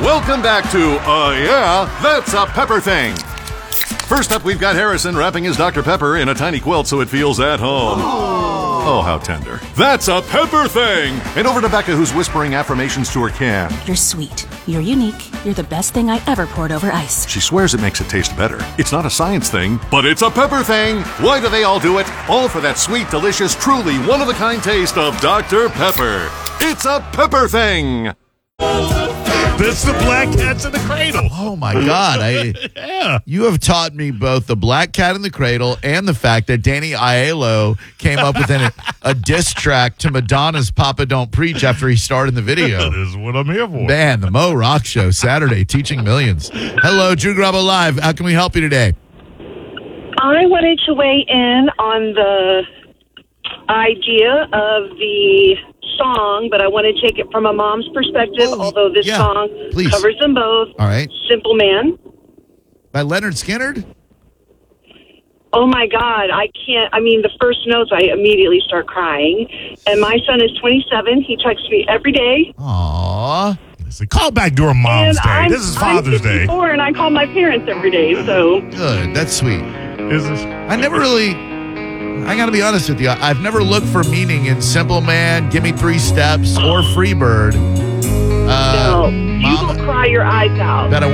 Welcome back to Yeah, That's a Pepper Thing. First up, we've got Harrison wrapping his Dr. Pepper in a tiny quilt so it feels at home. Oh, how tender. That's a Pepper Thing! And over to Becca, who's whispering affirmations to her can. You're sweet. You're unique. You're the best thing I ever poured over ice. She swears it makes it taste better. It's not a science thing, but it's a pepper thing. Why do they all do it? All for that sweet, delicious, truly one-of-a-kind taste of Dr. Pepper. It's a Pepper Thing! That's the Black Cats in the Cradle. Oh, my God. Yeah. You have taught me both the Black Cat in the Cradle and the fact that Danny Aiello came up with a diss track to Madonna's Papa Don't Preach after he starred in the video. That is what I'm here for. Man, the Mo Rock Show, Saturday, teaching millions. Hello, Drew Garabo Live. How can we help you today? I wanted to weigh in on the idea of the song, but I want to take it from a mom's perspective, although this song covers them both. All right. Simple Man. By Leonard Skinner? Oh, my God. I can't. I mean, the first notes, I immediately start crying. And my son is 27. He texts me every day. Aww. Listen, call back during Mom's Day. This is Father's Day. I'm 54, and I call my parents every day, so. Good. That's sweet. Is this? I never really... I got to be honest with you. I've never looked for meaning in Simple Man, Give Me 3 Steps, or Freebird. No, you will cry your eyes out. Bet I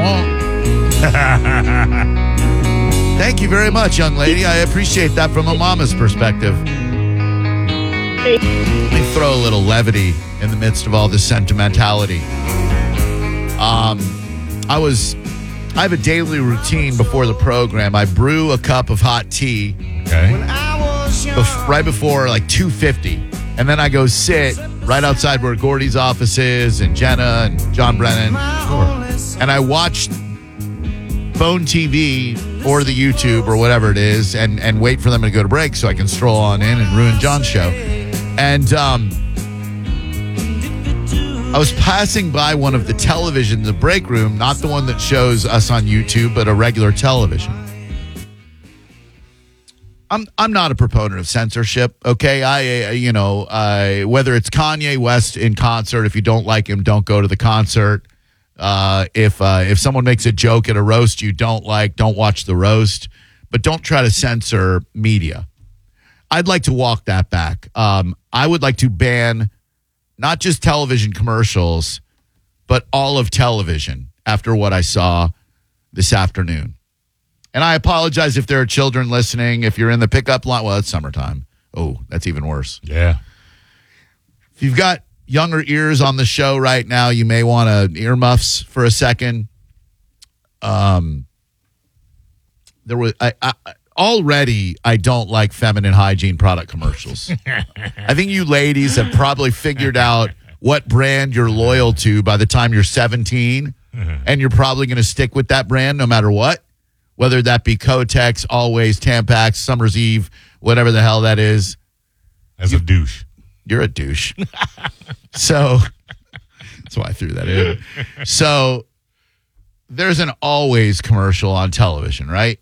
won't. Thank you very much, young lady. I appreciate that from a mama's perspective. Let me throw a little levity in the midst of all this sentimentality. I have a daily routine before the program. I brew a cup of hot tea. Okay. Right before like 2:50, and then I go sit right outside where Gordy's office is, and Jenna and John Brennan, and I watch phone TV or the YouTube or whatever it is, and wait for them to go to break so I can stroll on in and ruin John's show. And I was passing by one of the televisions in the break room, not the one that shows us on YouTube, but a regular television. I'm not a proponent of censorship, okay? I whether it's Kanye West in concert, if you don't like him, don't go to the concert. If someone makes a joke at a roast you don't like, don't watch the roast. But don't try to censor media. I'd like to walk that back. I would like to ban not just television commercials, but all of television after what I saw this afternoon. And I apologize if there are children listening. If you're in the pickup line, well, it's summertime. Oh, that's even worse. Yeah. If you've got younger ears on the show right now, you may want to earmuffs for a second. There was already I don't like feminine hygiene product commercials. I think you ladies have probably figured out what brand you're loyal to by the time you're 17, and you're probably going to stick with that brand no matter what. Whether that be Kotex, Always, Tampax, Summer's Eve, whatever the hell that is. As a douche. You're a douche. So, that's why I threw that in. So, there's an Always commercial on television, right?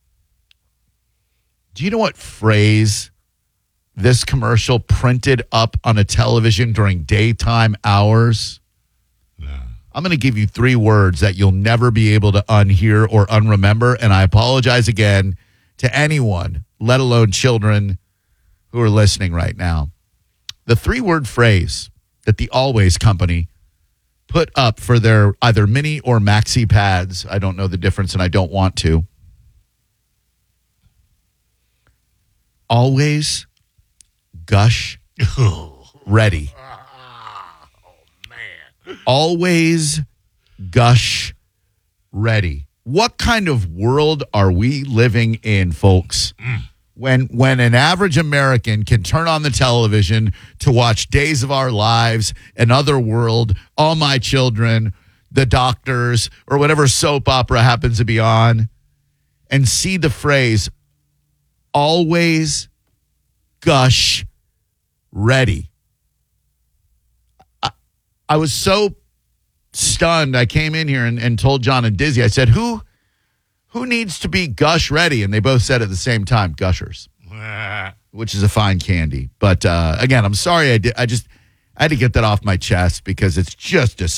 Do you know what phrase this commercial printed up on a television during daytime hours? No. I'm going to give you 3 words that you'll never be able to unhear or unremember, and I apologize again to anyone, let alone children who are listening right now. The 3-word phrase that the Always company put up for their either mini or maxi pads, I don't know the difference and I don't want to. Always gush ready. Always gush ready. What kind of world are we living in, folks? When an average American can turn on the television to watch Days of Our Lives, Another World, All My Children, The Doctors, or whatever soap opera happens to be on, and see the phrase, always gush ready. I was so stunned. I came in here and told John and Dizzy, I said, who needs to be gush ready? And they both said at the same time, Gushers, which is a fine candy. But again, I'm sorry. I had to get that off my chest because it's just